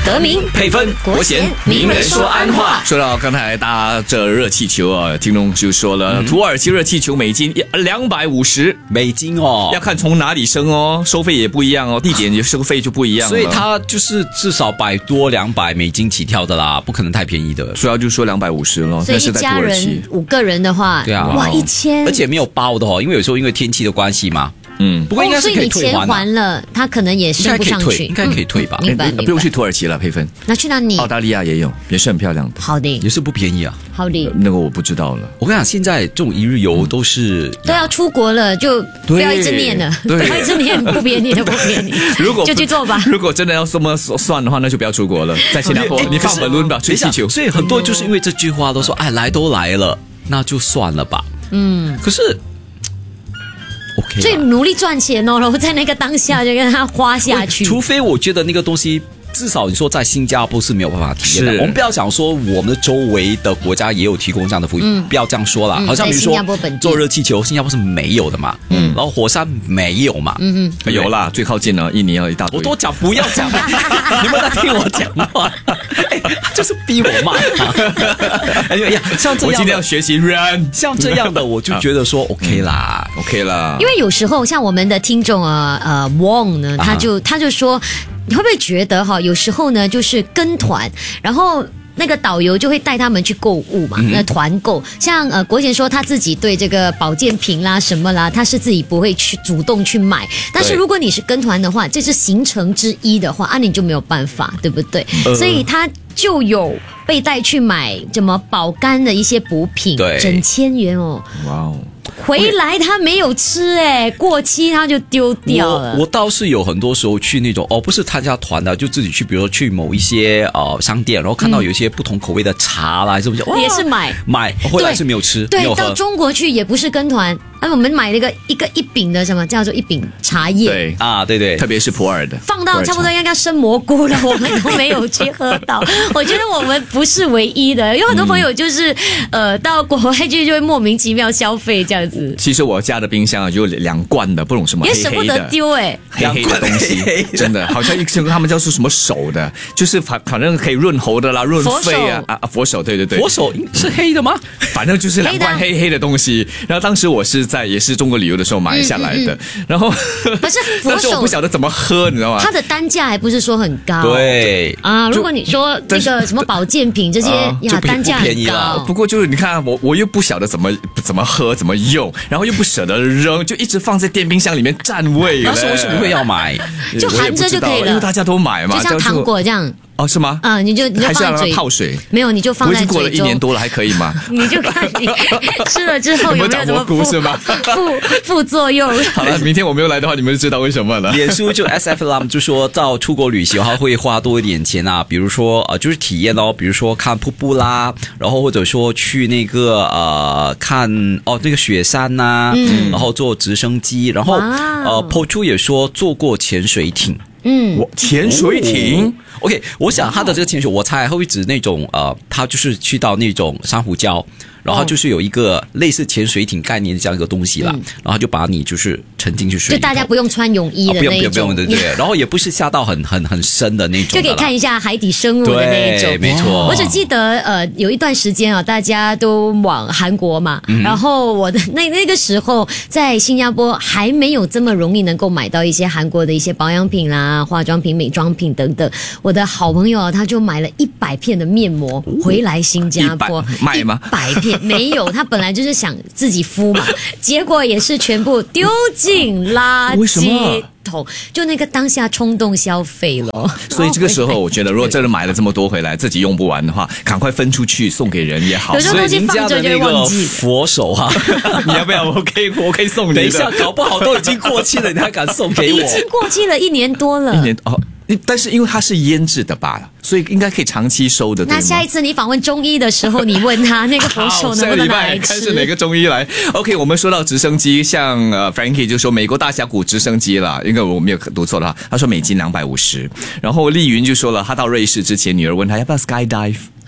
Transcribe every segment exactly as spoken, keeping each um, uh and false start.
德明、 配分、国贤、名人说安话。说到刚才搭这热气球啊，听众就说了，嗯、土耳其热气球每斤两百五十美金哦， 要看从哪里升哦，收费也不一样哦，地点收费就不一样了。 所以它就是至少百多两百美金起跳的啦，不可能太便宜的。 主要就说两百五十咯， 所以一家人五个人的话， 对啊， 哇，一千， 而且没有包的哦，因为有时候因为天气的关系嘛。 嗯， 不过应该是可以退还、啊哦、所以你钱还了，他可能也升不上去， 应该可以退吧？ 嗯、明白，明白。 不用去土耳其了，佩芬。 那去哪里？ 澳大利亚也有，也是很漂亮的。 好的， 也是不便宜啊。 好的， 那个我不知道了。 我跟你讲，现在这种一日游都是、 嗯、都要出国了，就不要一直念了，不要一直念不便宜的不便宜。 如果就去做吧。 如果真的要这么算的话，那就不要出国了，在新加坡你放本轮吧，吹气球。 所以很多就是因为这句话都说，哎，来都来了，那就算了吧。嗯，可是。Okay、 所以努力赚钱哦，然后在那个当下就跟他花下去。 除非我觉得那个东西，至少你说在新加坡是没有办法体验的。我们不要想说我们的周围的国家也有提供这样的服务，嗯、不要这样说啦。嗯、好像比如说坐热气球，新加坡是没有的嘛，嗯，然后火山没有嘛，嗯嗯，有啦，最靠近了，印尼要一大堆。 我都讲不要讲，你们在听我讲话，哎，就是逼我骂他。哎呀，像这样， 我今天要学习 run， 像这样的我就觉得说 OK 啦、 嗯、，OK 啦。 因为有时候像我们的听众啊，呃 ，Wong 呢，他就、啊、他就说。你会不会觉得哈，有时候呢就是跟团，然后那个导游就会带他们去购物嘛，那团购。像呃国贤说他自己对这个保健品啦什么啦，他是自己不会去主动去买。但是如果你是跟团的话，这是行程之一的话，啊你就没有办法，对不对？呃、所以他就有被带去买什么保肝的一些补品，整千元哦。哇哦。回来他没有吃哎，过期他就丢掉了。 我, 我倒是有很多时候去那种哦，不是参加团的，就自己去，比如说去某一些呃商店，然后看到有一些不同口味的茶啦，是不是？ 也是买买，回来是没有吃， 对， 没有喝。 到中国去也不是跟团，啊，我们买了一个一个一饼的什么叫做一饼茶叶， 对啊，对对， 特别是普洱的， 放到差不多要要生蘑菇了，我们都没有去喝到。我觉得我们不是唯一的，有很多朋友就是、嗯、呃到国外去就会莫名其妙消费这样子。 其实我家的冰箱啊，有两罐的，不懂什么黑黑的， 也舍不得丢哎， 黑黑的东西，黑黑真的好像一他们叫做什么手的，就是反反正可以润喉的啦，润肺啊啊佛手，对对对， 佛手是黑的吗？ 反正就是两罐黑黑的东西。然后当时我是在也是中国旅游的时候买下来的，嗯嗯嗯然后可是佛手我不晓得怎么喝，你知道吗？ 它的单价还不是说很高， 对啊，如果你说这个什么保健品这些、呃、呀，单价很高。 不过就是你看我我又不晓得怎么怎么喝怎么用，然后又不舍得扔，就一直放在电冰箱里面占位了。 那时候为什么会要买？ 就含着就可以了， 因为大家都买嘛， 就像糖果这样。 哦，是吗？ 嗯，你就你就放在嘴， 泡水。 没有，你就放在嘴中。 我已经过了一年多了，还可以吗？ 你就看你吃了之后有没有什么副是吗？ 副副作用。 好了，明天我没有来的话，你们就知道为什么了。 脸书就 S F Lam 就说到出国旅行他会花多一点钱啊，比如说呃就是体验哦，比如说看瀑布啦，然后或者说去那个呃看哦那个雪山呐、啊嗯，然后坐直升机，然后呃 Po Chu 也说坐过潜水艇。 嗯， 潜水艇、 哦、，OK， 我想他的这个潜水，我猜会指那种呃，他就是去到那种珊瑚礁。然后就是有一个类似潜水艇概念的这样一个东西啦，嗯、然后就把你就是沉进去水里头， 就大家不用穿泳衣的那一种，哦、 不用不用不用对对，然后也不是下到很很很深的那种的， 就可以看一下海底生物的那一种， 没错。 我只记得呃有一段时间啊，大家都往韩国嘛，嗯、然后我的那那个时候在新加坡还没有这么容易能够买到一些韩国的一些保养品啦、化妆品、美妆品等等。我的好朋友啊，他就买了一百片的面膜回来新加坡， 买吗？ 一百片。没有，他本来就是想自己敷嘛，结果也是全部丢进垃圾桶，就那个当下冲动消费了。 所以这个时候，我觉得如果真的买了这么多回来，自己用不完的话，赶快分出去送给人也好。 有时候东西放着就会忘记。 佛手啊， 你要不要？我可以，我可以送你的。 等一下，搞不好都已经过期了，你还敢送给我？ 已经过期了一年多了。 一年哦。但是因为它是腌制的吧，所以应该可以长期收的。 那下一次你访问中医的时候，你问他那个佛手能不能拿来吃？ 看是哪个中医来。OK， 我们说到直升机，像呃 Frankie 就说美国大峡谷直升机啦，应该我没有读错的话，他说美金两百五十。然后丽云就说了，他到瑞士之前，女儿问他要不要 skydive。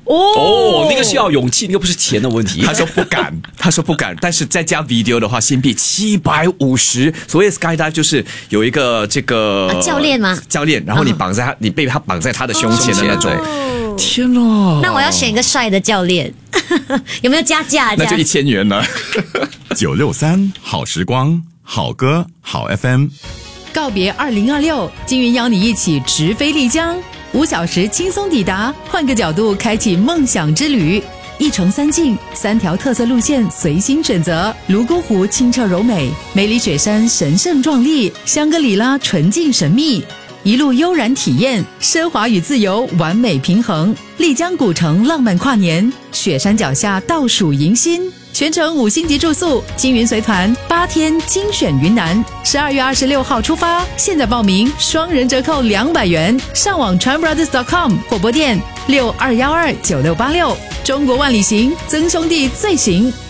哦，那个需要勇气，那个不是钱的问题。 他说不敢，他说不敢，但是再加 video 的话，新币七百五十。所谓 skydive 就是有一个这个、 啊、教练吗？ 教练，然后你绑在他，你被他绑在他的胸前的那种。 哦、 天哪！ 那我要选一个帅的教练，有没有加价？ 那就一千元了。 九六三好时光，好歌好 F M。 告别二零二六，金云邀你一起直飞丽江，五小时轻松抵达，换个角度开启梦想之旅。一程三境，三条特色路线随心选择。泸沽湖清澈柔美，梅里雪山神圣壮丽，香格里拉纯净神秘。一路悠然体验，奢华与自由完美平衡。丽江古城浪漫跨年，雪山脚下倒数迎新。全程五星级住宿，金云随团八天精选云南，十二月二十六号出发，现在报名双人折扣两百元，上网 tran brothers dot com 或拨电六二幺二九六八六。中国万里行，曾兄弟最行。